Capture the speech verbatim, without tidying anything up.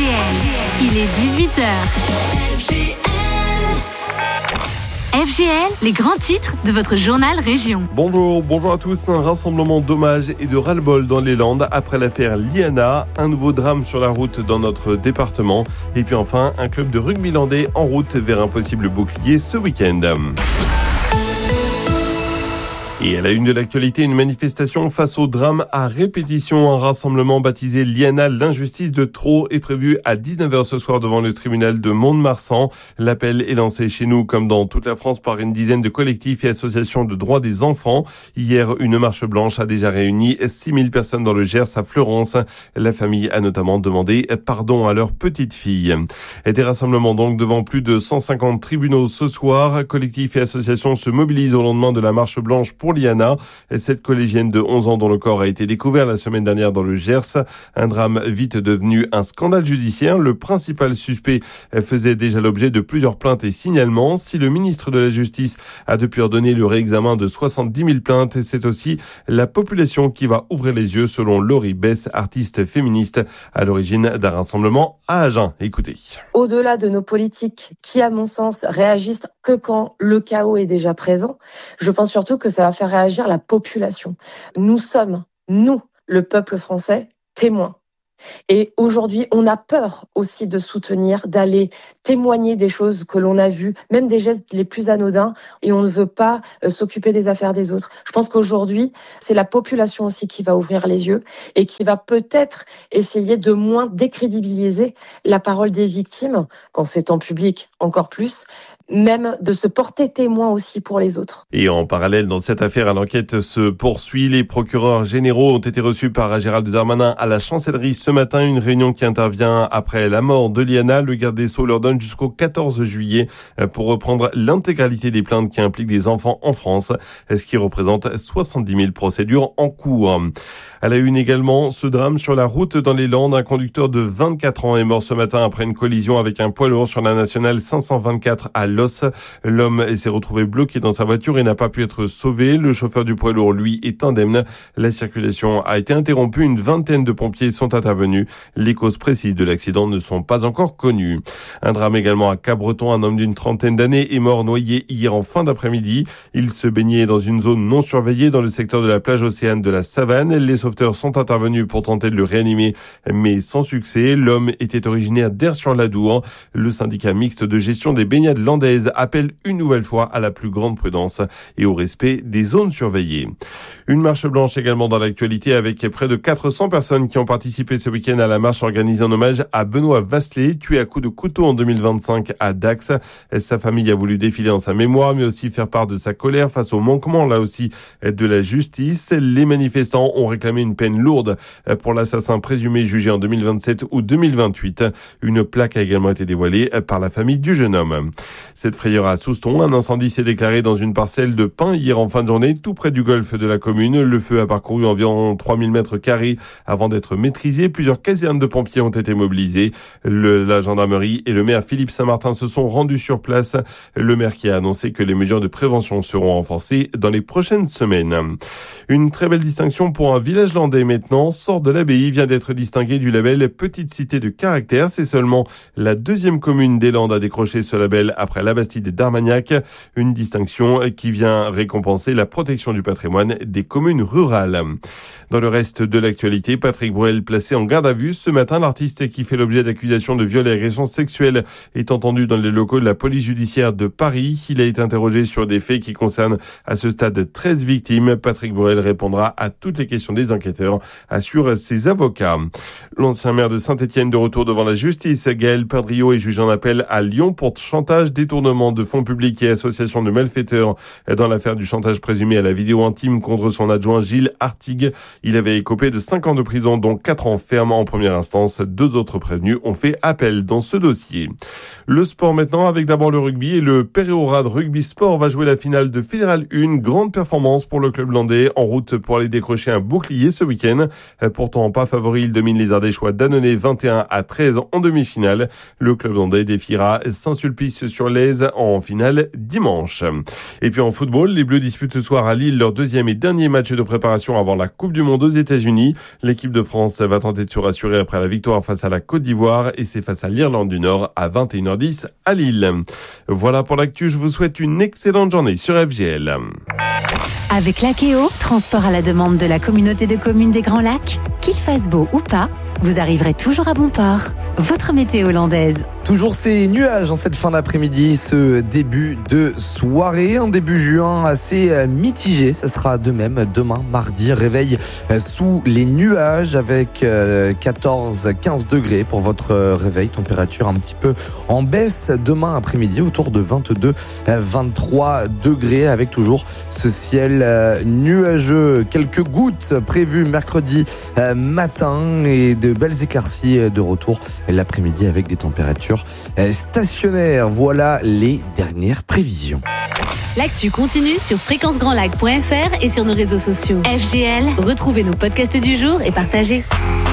L, il est dix-huit heures. F G L. F G L, les grands titres de votre journal Région. Bonjour, bonjour à tous. Un rassemblement d'hommages et de ras-le-bol dans les Landes après l'affaire Liana. Un nouveau drame sur la route dans notre département. Et puis enfin, un club de rugby landais en route vers un possible bouclier ce week-end. Et à la une de l'actualité, une manifestation face au drame à répétition. Un rassemblement baptisé Liana, l'injustice de trop est prévu à dix-neuf heures ce soir devant le tribunal de Mont-de-Marsan. L'appel est lancé chez nous comme dans toute la France par une dizaine de collectifs et associations de droits des enfants. Hier, une marche blanche a déjà réuni six mille personnes dans le Gers à Fleurance. La famille a notamment demandé pardon à leur petite fille. Et des rassemblements donc devant plus de cent cinquante tribunaux ce soir. Collectifs et associations se mobilisent au lendemain de la marche blanche pour Liana, cette collégienne de onze ans dont le corps a été découvert la semaine dernière dans le Gers. Un drame vite devenu un scandale judiciaire. Le principal suspect faisait déjà l'objet de plusieurs plaintes et signalements. Si le ministre de la Justice a depuis ordonné le réexamen de soixante-dix mille plaintes, c'est aussi la population qui va ouvrir les yeux, selon Laurie Bess, artiste féministe à l'origine d'un rassemblement à Agen. Écoutez. Au-delà de nos politiques qui, à mon sens, réagissent que quand le chaos est déjà présent, je pense surtout que ça va faire réagir la population. Nous sommes, nous, le peuple français, témoins. Et aujourd'hui, on a peur aussi de soutenir, d'aller témoigner des choses que l'on a vues, même des gestes les plus anodins, et on ne veut pas euh, s'occuper des affaires des autres. Je pense qu'aujourd'hui, c'est la population aussi qui va ouvrir les yeux et qui va peut-être essayer de moins décrédibiliser la parole des victimes, quand c'est en public encore plus, même de se porter témoin aussi pour les autres. Et en parallèle, dans cette affaire, l'enquête se poursuit. Les procureurs généraux ont été reçus par Gérald Darmanin à la chancellerie ce matin. Une réunion qui intervient après la mort de Liana. Le garde des Sceaux leur donne jusqu'au quatorze juillet pour reprendre l'intégralité des plaintes qui impliquent des enfants en France, ce qui représente soixante-dix mille procédures en cours. À la une également, ce drame sur la route dans les Landes. Un conducteur de vingt-quatre ans est mort ce matin après une collision avec un poids lourd sur la nationale cinq cent vingt-quatre à Los. L'homme s'est retrouvé bloqué dans sa voiture et n'a pas pu être sauvé. Le chauffeur du poids lourd, lui, est indemne. La circulation a été interrompue. Une vingtaine de pompiers sont intervenus. Les causes précises de l'accident ne sont pas encore connues. Un drame également à Cabreton. Un homme d'une trentaine d'années est mort noyé hier en fin d'après-midi. Il se baignait dans une zone non surveillée dans le secteur de la plage océane de la Savane. Les sauveteurs sont intervenus pour tenter de le réanimer, mais sans succès. L'homme était originaire d'Aire-sur-l'Adour. Le syndicat mixte de gestion des baignades landaises appelle une nouvelle fois à la plus grande prudence et au respect des zones surveillées. Une marche blanche également dans l'actualité avec près de quatre cents personnes qui ont participé ce week-end à la marche organisée en hommage à Benoît Vasselet, tué à coups de couteau en deux mille vingt-cinq à Dax. Sa famille a voulu défiler en sa mémoire, mais aussi faire part de sa colère face au manquement, là aussi, de la justice. Les manifestants ont réclamé une peine lourde pour l'assassin présumé jugé en deux mille vingt-sept ou deux mille vingt-huit. Une plaque a également été dévoilée par la famille du jeune homme. Cette frayeur à Souston, un incendie s'est déclaré dans une parcelle de pin hier en fin de journée, tout près du golfe de la commune. Le feu a parcouru environ trois mille mètres carrés avant d'être maîtrisé. Plusieurs casernes de pompiers ont été mobilisées. Le, la gendarmerie et le maire Philippe Saint-Martin se sont rendus sur place. Le maire qui a annoncé que les mesures de prévention seront renforcées dans les prochaines semaines. Une très belle distinction pour un village landais maintenant. Sort de l'Abbaye vient d'être distingué du label Petite Cité de Caractère. C'est seulement la deuxième commune des Landes à décrocher ce label après la Bastide et d'Armagnac. Une distinction qui vient récompenser la protection du patrimoine des communes rurales. Dans le reste de l'actualité, Patrick Bruel placé en garde à vue ce matin. L'artiste qui fait l'objet d'accusations de viol et agression sexuelle est entendu dans les locaux de la police judiciaire de Paris. Il a été interrogé sur des faits qui concernent à ce stade treize victimes. Patrick Bruel répondra à toutes les questions des enquêteurs, assurent ses avocats. L'ancien maire de Saint-Étienne de retour devant la justice. Gaël Perdriau est jugé en appel à Lyon pour chantage, détournement de fonds publics et association de malfaiteurs dans l'affaire du chantage présumé à la vidéo intime contre son adjoint Gilles Artigue. Il avait écopé de cinq ans de prison, dont quatre ans ferme en première instance. Deux autres prévenus ont fait appel dans ce dossier. Le sport maintenant, avec d'abord le rugby, et le Péréorade Rugby Sport va jouer la finale de Fédéral un. Grande performance pour le club landais, en route pour aller décrocher un bouclier ce week-end. Pourtant pas favori, il domine les Ardéchois d'Annonay vingt et un à treize en demi-finale. Le club landais défiera Saint-Sulpice sur l'aile anglaise en finale dimanche. Et puis en football, les Bleus disputent ce soir à Lille leur deuxième et dernier match de préparation avant la Coupe du Monde aux États-Unis. L'équipe de France va tenter de se rassurer après la victoire face à la Côte d'Ivoire et c'est face à l'Irlande du Nord à vingt et une heures dix à Lille. Voilà pour l'actu, je vous souhaite une excellente journée sur F G L. Avec Lakeo, transport à la demande de la communauté de communes des Grands Lacs, qu'il fasse beau ou pas, vous arriverez toujours à bon port. Votre météo hollandaise. Toujours ces nuages en cette fin d'après-midi, ce début de soirée, un début juin assez mitigé. Ça sera de même demain, mardi, réveil sous les nuages avec quatorze à quinze degrés pour votre réveil. Température un petit peu en baisse demain après-midi autour de vingt-deux à vingt-trois degrés avec toujours ce ciel nuageux. Quelques gouttes prévues mercredi matin et de belles éclaircies de retour l'après-midi avec des températures stationnaires. Voilà les dernières prévisions. L'actu continue sur fréquence grand lac point f r et sur nos réseaux sociaux. F G L, retrouvez nos podcasts du jour et partagez.